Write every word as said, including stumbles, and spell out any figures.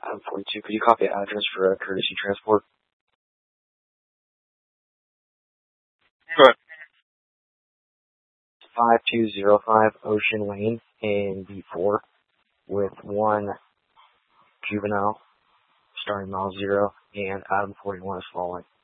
Adam forty-two, could you copy address for a courtesy transport? Go ahead. five two zero five Ocean Lane in B four with one juvenile starting mile zero and Adam forty-one is following.